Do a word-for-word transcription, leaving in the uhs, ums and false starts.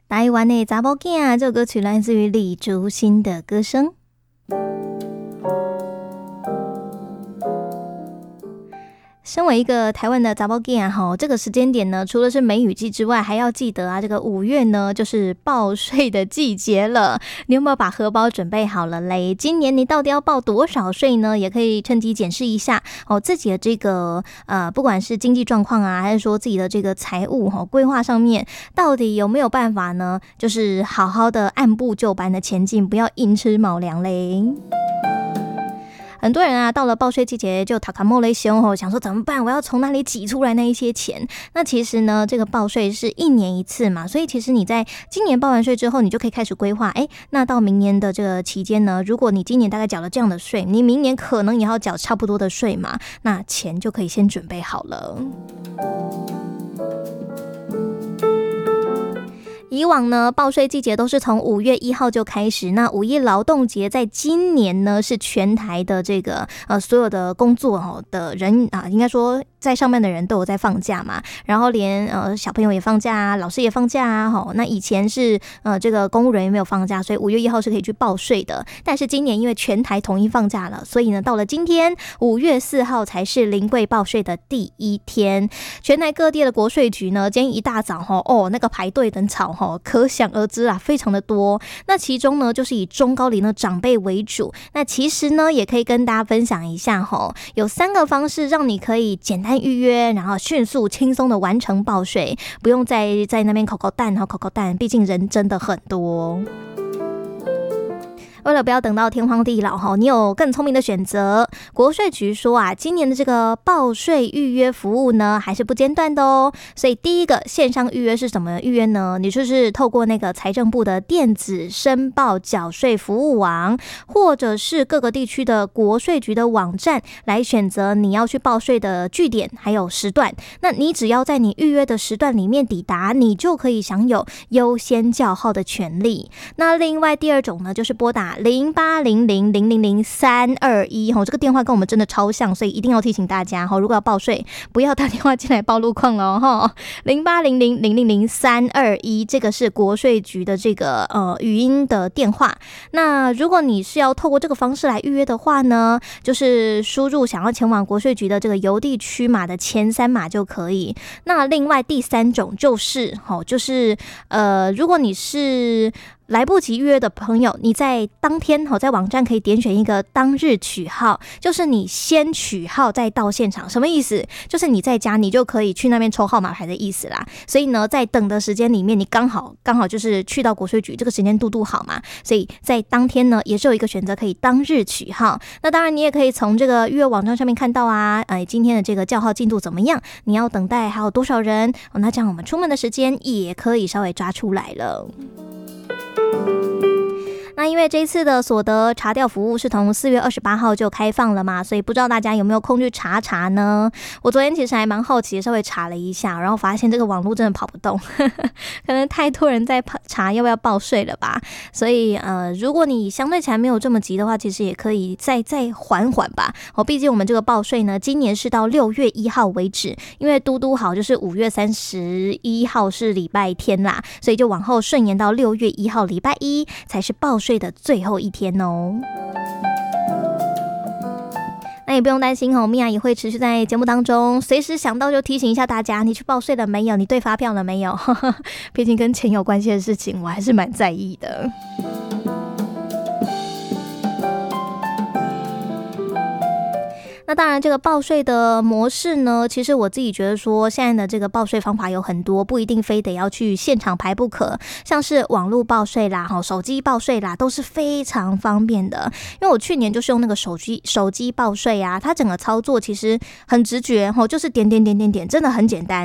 台湾的查某囝，这首歌曲来自于李竹新的歌声。身为一个台湾的查某囝哈，这个时间点呢，除了是梅雨季之外，还要记得啊，这个五月呢就是报税的季节了。你有没有把荷包准备好了嘞？今年你到底要报多少税呢？也可以趁机检视一下哦，自己的这个呃，不管是经济状况啊，还是说自己的这个财务哈规划上面，到底有没有办法呢？就是好好的按部就班的前进，不要硬吃卯粮嘞。很多人啊，到了报税季节就塔卡莫雷凶吼，想说怎么办？我要从哪里挤出来那一些钱？那其实呢，这个报税是一年一次嘛，所以其实你在今年报完税之后，你就可以开始规划。哎，那到明年的这个期间呢，如果你今年大概缴了这样的税，你明年可能也要缴差不多的税嘛，那钱就可以先准备好了。以往呢，报税季节都是从五月一号就开始。那五一劳动节在今年呢，是全台的这个呃所有的工作哦的人啊，应该说在上班的人都有在放假嘛。然后连呃小朋友也放假啊，老师也放假啊。吼，那以前是呃这个公务人员没有放假，所以五月一号是可以去报税的。但是今年因为全台统一放假了，所以呢，到了今天五月四号才是临柜报税的第一天。全台各地的国税局呢，今天一大早吼哦那个排队等草吼。可想而知啊，非常的多。那其中呢，就是以中高龄的长辈为主。那其实呢，也可以跟大家分享一下吼，有三个方式让你可以简单预约，然后迅速轻松的完成报税，不用再在那边口口蛋和口口蛋，毕竟人真的很多。为了不要等到天荒地老，你有更聪明的选择。国税局说啊，今年的这个报税预约服务呢，还是不间断的哦。所以第一个线上预约是什么预约呢？你就是透过那个财政部的电子申报缴税服务网，或者是各个地区的国税局的网站来选择你要去报税的据点还有时段。那你只要在你预约的时段里面抵达，你就可以享有优先叫号的权利。那另外第二种呢，就是拨打零八零零零零零三二一，这个电话跟我们真的超像，所以一定要提醒大家，如果要报税，不要打电话进来报路况了。零八零零零零零三二一，这个是国税局的这个呃语音的电话。那如果你是要透过这个方式来预约的话呢，就是输入想要前往国税局的这个邮递区码的前三码就可以。那另外第三种就是就是呃，如果你是来不及预约的朋友，你在当天在网站可以点选一个当日取号，就是你先取号再到现场。什么意思？就是你在家你就可以去那边抽号码牌的意思啦。所以呢，在等的时间里面，你刚好刚好就是去到国税局这个时间度度好嘛，所以在当天呢也是有一个选择可以当日取号。那当然你也可以从这个预约网站上面看到啊，呃，今天的这个叫号进度怎么样，你要等待还有多少人，哦，那这样我们出门的时间也可以稍微抓出来了。那因为这一次的所得查调服务是从四月二十八号就开放了嘛，所以不知道大家有没有空去查查呢？我昨天其实还蛮好奇，稍微查了一下，然后发现这个网络真的跑不动，呵呵，可能太多人在查要不要报税了吧。所以呃，如果你相对起来没有这么急的话，其实也可以再再缓缓吧。哦，毕竟我们这个报税呢，今年是到六月一号为止，因为嘟嘟好就是五月三十一号是礼拜天啦，所以就往后顺延到六月一号礼拜一才是报税的最后一天哦。那也不用担心哦，米娅也会持续在节目当中，随时想到就提醒一下大家，你去报税了没有？你对发票了没有？毕竟跟钱有关系的事情，我还是蛮在意的。那当然这个报税的模式呢，其实我自己觉得说现在的这个报税方法有很多，不一定非得要去现场排不可，像是网络报税啦，手机报税啦，都是非常方便的。因为我去年就是用那个手机手机报税啊，它整个操作其实很直觉，就是点点点点点，真的很简单。